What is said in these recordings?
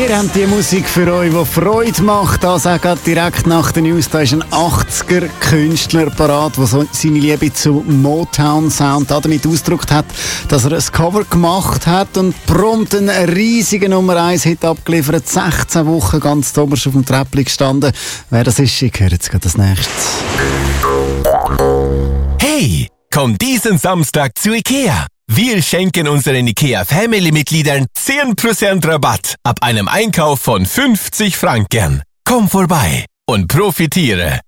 Wir haben die Musik für euch, die Freude macht. Das auch gerade direkt nach den News. Da ist ein 80er-Künstler parat, der seine Liebe zu Motown-Sound damit ausgedrückt hat, dass er ein Cover gemacht hat und prompt einen riesigen Nummer 1-Hit abgeliefert. 16 Wochen ganz oberst auf dem Treppli gestanden. Wer das ist, ich höre jetzt gerade das nächste. Hey, komm diesen Samstag zu IKEA. Wir schenken unseren IKEA-Family-Mitgliedern 10% Rabatt ab einem Einkauf von 50 Franken. Komm vorbei und profitiere.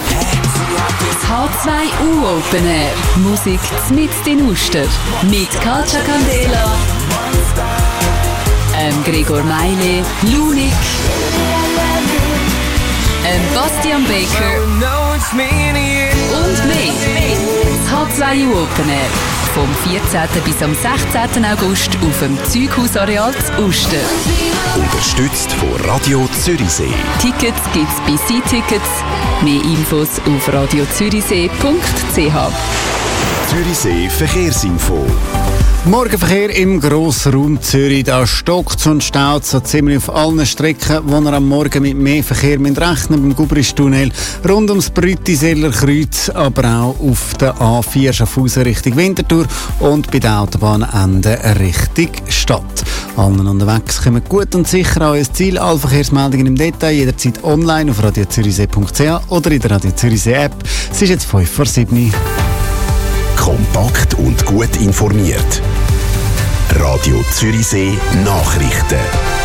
H2U Open Air. Musik mitten in Uster. Mit Kalcha Candela, Gregor Meile, Lunik, Bastian Baker und mehr. H2U Open Air. Vom 14. bis am 16. August auf dem Zeughausareal zu Uster. Unterstützt von Radio Zürichsee. Tickets gibt's bei C-Tickets. Mehr Infos auf radiozürichsee.ch. Zürichsee Verkehrsinfo. Morgenverkehr im Grossraum Zürich. Da stockt und staut so ziemlich auf allen Strecken, wo ihr am Morgen mit mehr Verkehr rechnen beim Gubristunnel, rund ums Brüttiseller Kreuz, aber auch auf der A4 Schaffhausen Richtung Winterthur und bei den Autobahnenden Richtung Stadt. Allen unterwegs kommen gut und sicher an euer Ziel. Alle Verkehrsmeldungen im Detail jederzeit online auf radiozürichsee.ch oder in der Radio Zürichsee App. Es ist jetzt 5:07. Kompakt und gut informiert. Radio Zürichsee Nachrichten.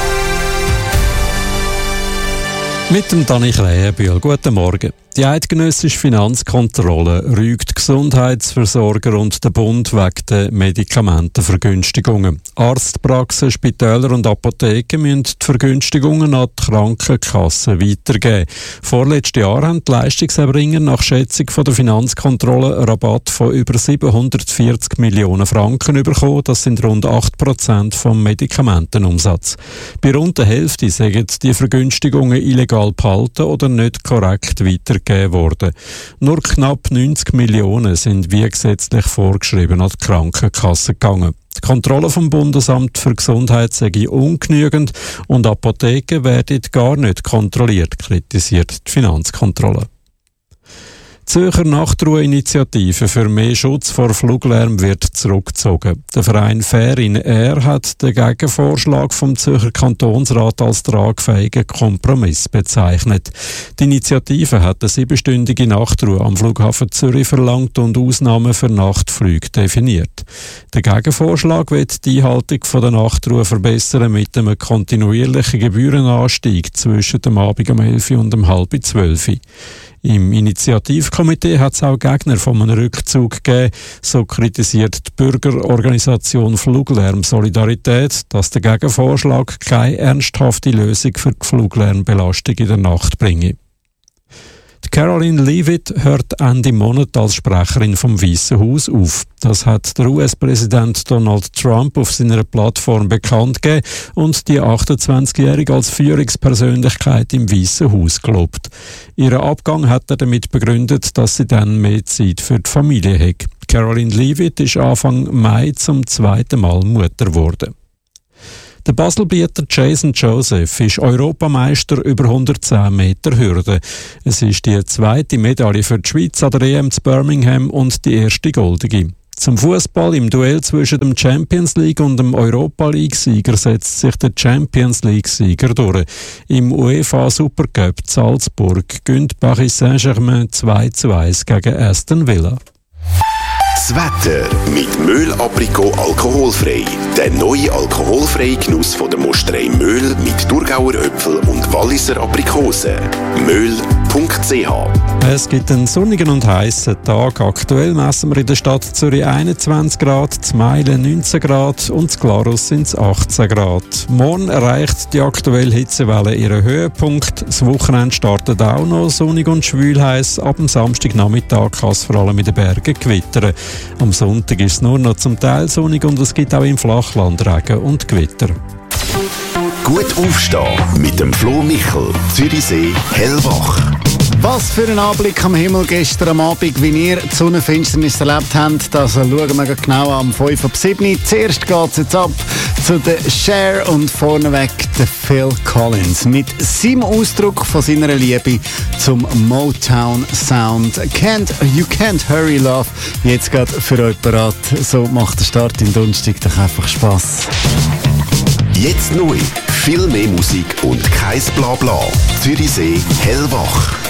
Mit dem Dani Krähenbühl. Guten Morgen. Die eidgenössische Finanzkontrolle rügt Gesundheitsversorger und den Bund wegen der Medikamentenvergünstigungen. Arztpraxen, Spitäler und Apotheken müssen die Vergünstigungen an die Krankenkassen weitergeben. Vorletztes Jahr haben die Leistungserbringer nach Schätzung von der Finanzkontrolle einen Rabatt von über 740 Millionen Franken bekommen. Das sind rund 8% vom Medikamentenumsatz. Bei rund der Hälfte sagen die Vergünstigungen illegal behalten oder nicht korrekt weitergegeben worden. Nur knapp 90 Millionen sind wie gesetzlich vorgeschrieben an die Krankenkasse gegangen. Die Kontrolle vom Bundesamt für Gesundheit sei ungenügend und Apotheken werden gar nicht kontrolliert, kritisiert die Finanzkontrolle. Die Zürcher Nachtruhe-Initiative für mehr Schutz vor Fluglärm wird zurückgezogen. Der Verein Fair in Air hat den Gegenvorschlag vom Zürcher Kantonsrat als tragfähigen Kompromiss bezeichnet. Die Initiative hat eine 7-stündige Nachtruhe am Flughafen Zürich verlangt und Ausnahmen für Nachtflüge definiert. Der Gegenvorschlag wird die Einhaltung der Nachtruhe verbessern mit einem kontinuierlichen Gebührenanstieg zwischen dem Abend um 11 und um 11:30. Im Initiativkomitee hat es auch Gegner von einem Rückzug gegeben. So kritisiert die Bürgerorganisation Fluglärm Solidarität, dass der Gegenvorschlag keine ernsthafte Lösung für die Fluglärmbelastung in der Nacht bringe. Caroline Leavitt hört Ende Monat als Sprecherin vom Weißen Haus auf. Das hat der US-Präsident Donald Trump auf seiner Plattform bekannt gegeben und die 28-Jährige als Führungspersönlichkeit im Weißen Haus gelobt. Ihren Abgang hat er damit begründet, dass sie dann mehr Zeit für die Familie hat. Caroline Leavitt ist Anfang Mai zum 2. Mal Mutter geworden. Der Baselbieter Jason Joseph ist Europameister über 110 Meter Hürde. Es ist die zweite Medaille für die Schweiz an der EM zu Birmingham und die erste goldige. Zum Fußball im Duell zwischen dem Champions League und dem Europa League-Sieger setzt sich der Champions League-Sieger durch. Im UEFA Supercup Salzburg gönnt Paris Saint-Germain 2:1 gegen Aston Villa. Das Wetter mit Möhl Aprikot alkoholfrei. Der neue alkoholfreie Genuss von der Mosterei Möhl mit Thurgauer Äpfel und Walliser Aprikosen. Möhl.ch. Es gibt einen sonnigen und heißen Tag. Aktuell messen wir in der Stadt Zürich 21 Grad, zu Meilen 19 Grad und zu Glarus sind es 18 Grad. Morgen erreicht die aktuelle Hitzewelle ihren Höhepunkt. Das Wochenende startet auch noch sonnig und schwül heiß. Ab dem Samstagnachmittag kann es vor allem in den Bergen gewittern. Am Sonntag ist es nur noch zum Teil sonnig und es gibt auch im Flachland Regen und Gewitter. Gut aufstehen mit dem Flo Michel, Zürichsee hellwach. Was für ein Anblick am Himmel gestern am Abend, wie ihr die Sonnenfinsternis erlebt habt, das schauen wir genau am 5 ab 7. Zuerst geht es jetzt ab zu der Cher und vorneweg der Phil Collins mit seinem Ausdruck von seiner Liebe zum Motown-Sound. You Can't Hurry Love, jetzt geht für euch parat. So macht der Start im Donnerstag doch einfach Spass. Jetzt neu. Viel mehr Musik und kein Blabla. Zürichsee hellwach.